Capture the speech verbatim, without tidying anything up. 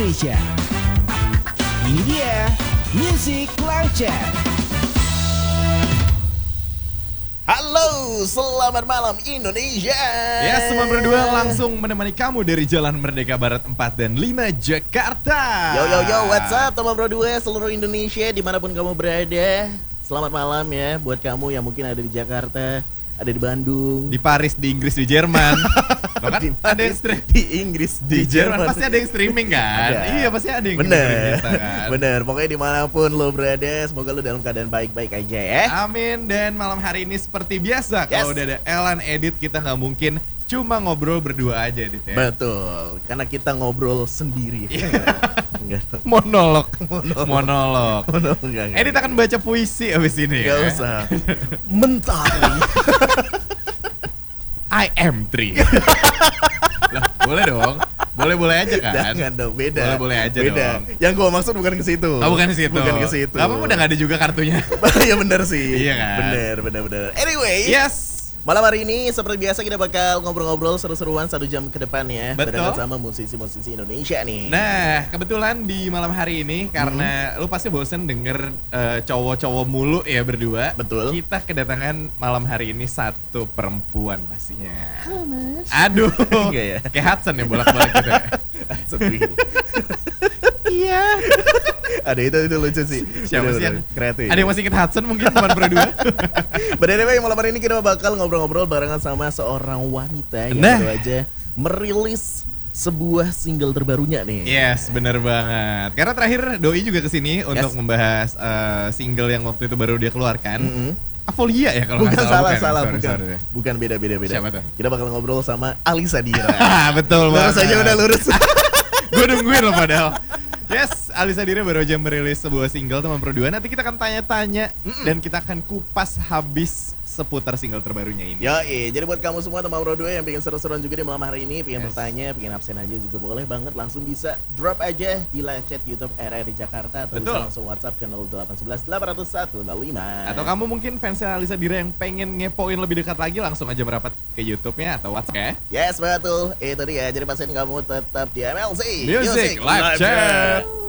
Indonesia. Ini dia Music Launcher. Halo, selamat malam Indonesia. Ya, semua berdua langsung menemani kamu dari Jalan Merdeka Barat empat dan lima Jakarta. Yo yo yo, what's up teman berdua seluruh Indonesia dimanapun kamu berada. Selamat malam ya buat kamu yang mungkin ada di Jakarta, ada di Bandung, Di Paris, di Inggris, di Jerman. Loh kan di ada yang Paris, stream di Inggris, di Jerman pasti ada yang streaming kan? Ada. Iya, pasti ada yang dengerin Bener, kita kan. bener. Pokoknya dimanapun lo berada, semoga lo dalam keadaan baik-baik aja ya. Amin. Dan malam hari ini seperti biasa, Yes. kalau udah ada Elan Edit, kita nggak mungkin cuma ngobrol berdua aja, Edit ya. Betul, karena kita ngobrol sendiri. Enggak, Monolog. Monolog. Monolog. enggak, enggak. Edit akan baca puisi abis ini Gak ya. usah. Mentari. I am three. Lah, boleh dong. Boleh-boleh aja kan? Jangan dong, beda. Boleh-boleh aja beda. dong. Yang gua maksud bukan ke situ. Oh, bukan ke situ. Bukan ke situ. Apa udah gak ada juga kartunya? Iya benar sih. Iya kan? Bener, bener, bener. Anyway, Yes. malam hari ini seperti biasa kita bakal ngobrol-ngobrol seru-seruan satu jam ke depan ya. Betul. Barengan sama musisi-musisi Indonesia nih. Nah, kebetulan di malam hari ini karena lu pasti bosen denger eh, cowok-cowok mulu ya berdua. Betul. Kita kedatangan malam hari ini satu perempuan pastinya. Halo mas. Aduh. Enggak ya? Kayak Hudson ya bolak-balik gitu ya. Sedih. Iya. Ada itu itu lucu sih. Siapa Bener, sih yang bener. Kreatif. Ada yang masih inget Hudson mungkin teman berdua? But anyway, malam hari ini kita bakal ngobrol-ngobrol barengan sama seorang wanita yang Nah. baru aja merilis sebuah single terbarunya nih. Yes, bener banget. Karena terakhir Doi juga kesini untuk membahas eh, single yang waktu itu baru dia keluarkan. Mm-hmm. Avolia ya kalau Bukan nggak salah, bukan. salah, Sorry, bukan. sorry. Bukan beda-beda beda. Siapa tuh? Kita bakal ngobrol sama Alisa Dira. Ah, betul banget. Lurus aja udah lurus. Gue nungguin loh padahal. Yes, Alisa Dira baru aja merilis sebuah single teman berdua. Nanti kita akan tanya-tanya dan kita akan kupas habis seputar single terbarunya ini. Ya, jadi buat kamu semua teman berdua yang pengen seru-seruan juga di malam hari ini, pengen Yes. bertanya, pengen absen aja juga boleh banget, langsung bisa drop aja di live chat YouTube R R I Jakarta atau Betul. bisa langsung WhatsApp ke nol delapan satu satu delapan nol satu nol lima. Atau kamu mungkin fansnya Alisa Dira yang pengen ngepoin lebih dekat lagi, langsung aja merapat ke YouTube-nya atau WhatsApp ya. Yes, betul. Itu dia. Jadi pastikan kamu tetap di M L C Music Live Chat.